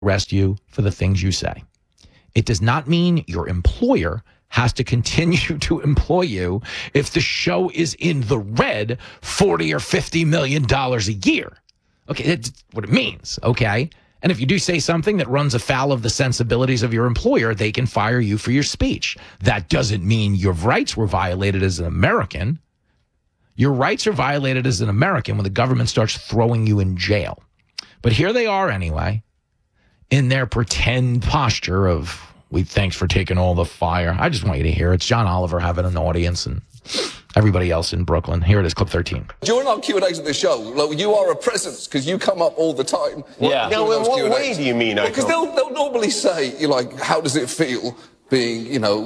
arrest you for the things you say. It does not mean your employer has to continue to employ you if the show is in the red $40 or $50 million a year. Okay, that's what it means, okay? And if you do say something that runs afoul of the sensibilities of your employer, they can fire you for your speech. That doesn't mean your rights were violated as an American. Your rights are violated as an American when the government starts throwing you in jail. But here they are anyway, in their pretend posture of, thanks for taking all the fire. I just want you to hear it's John Oliver having an audience and everybody else in Brooklyn. Here it is, clip 13. During our Q&As at the show, like, you are a presence because you come up all the time. Yeah. Now, in what way do you mean? Because they'll normally say, you're like, how does it feel being,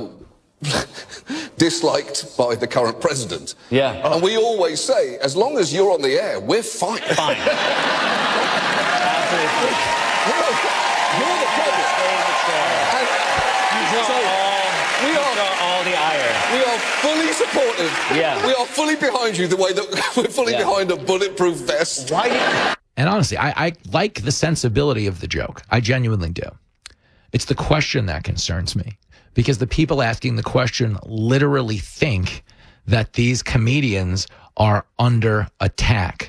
disliked by the current president? Yeah. And we always say, as long as you're on the air, we're fine. Fine. Absolutely. You're the president. All the ire. We are fully supportive. Yeah. We are fully behind you the way that we're fully behind a bulletproof vest. And honestly, I like the sensibility of the joke. I genuinely do. It's the question that concerns me, because the people asking the question literally think that these comedians are under attack.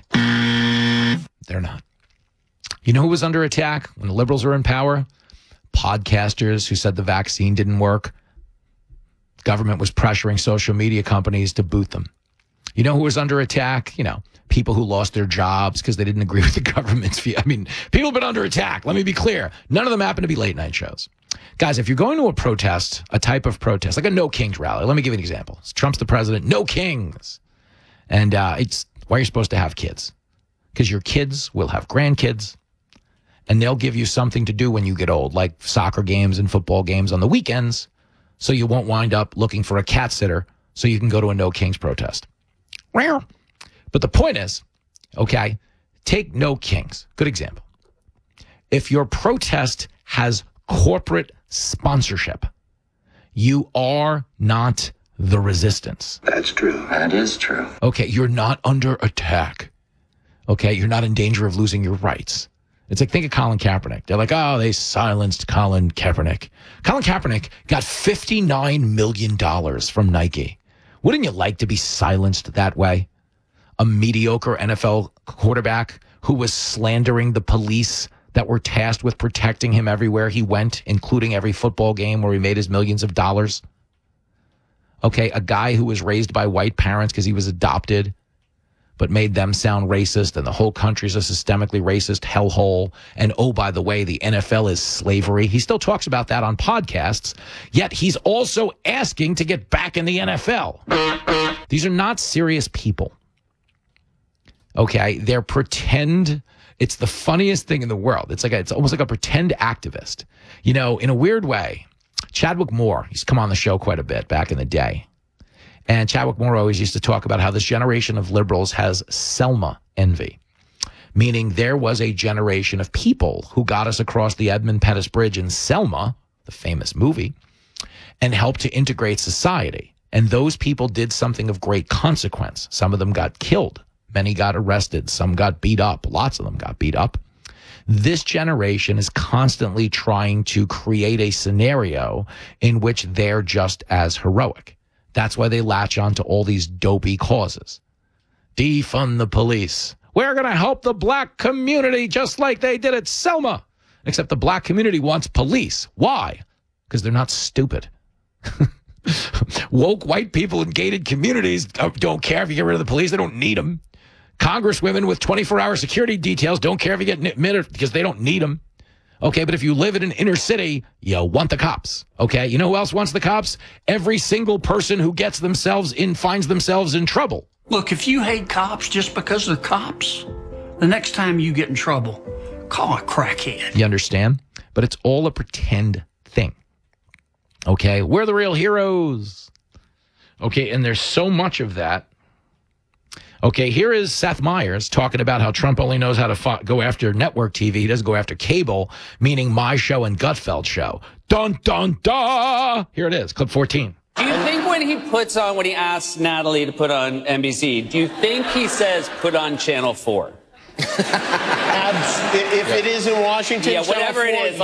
They're not. You know who was under attack when the liberals were in power? Podcasters who said the vaccine didn't work. Government was pressuring social media companies to boot them. You know who was under attack? People who lost their jobs because they didn't agree with the government's view. I mean, people have been under attack. Let me be clear. None of them happen to be late night shows. Guys, if you're going to a protest, a type of protest, like a No Kings rally, let me give you an example. Trump's the president, no kings. And it's why you're supposed to have kids. Because your kids will have grandkids, and they'll give you something to do when you get old, like soccer games and football games on the weekends, so you won't wind up looking for a cat sitter so you can go to a No Kings protest. Rare. But the point is, okay, take No Kings. Good example. If your protest has corporate sponsorship, you are not the resistance. That's true. That is true. Okay, you're not under attack. Okay, you're not in danger of losing your rights. It's like, think of Colin Kaepernick. They're like, oh, they silenced Colin Kaepernick. Colin Kaepernick got $59 million from Nike. Wouldn't you like to be silenced that way? A mediocre NFL quarterback who was slandering the police that were tasked with protecting him everywhere he went, including every football game where he made his millions of dollars. Okay, a guy who was raised by white parents because he was adopted, but made them sound racist, and the whole country's a systemically racist hellhole. And oh, by the way, the NFL is slavery. He still talks about that on podcasts, yet he's also asking to get back in the NFL. These are not serious people. Okay, they're pretend. It's the funniest thing in the world. It's almost like a pretend activist. In a weird way, Chadwick Moore, he's come on the show quite a bit back in the day. And Chadwick Moore always used to talk about how this generation of liberals has Selma envy, meaning there was a generation of people who got us across the Edmund Pettus Bridge in Selma, the famous movie, and helped to integrate society. And those people did something of great consequence. Some of them got killed. Many got arrested. Some got beat up. Lots of them got beat up. This generation is constantly trying to create a scenario in which they're just as heroic. That's why they latch on to all these dopey causes. Defund the police. We're going to help the black community just like they did at Selma. Except the black community wants police. Why? Because they're not stupid. Woke white people in gated communities don't care if you get rid of the police. They don't need them. Congresswomen with 24-hour security details don't care if you get admitted because they don't need them. Okay, but if you live in an inner city, you want the cops. Okay, you know who else wants the cops? Every single person who finds themselves in trouble. Look, if you hate cops just because they're cops, the next time you get in trouble, call a crackhead. You understand? But it's all a pretend thing. Okay, we're the real heroes. Okay, and there's so much of that. Okay, here is Seth Meyers talking about how Trump only knows how to go after network TV. He doesn't go after cable, meaning my show and Gutfeld show. Dun, dun, dun. Here it is, clip 14. Do you think when he asks Natalie to put on NBC, do you think he says put on Channel 4? If it is in Washington, Yeah, whatever it is.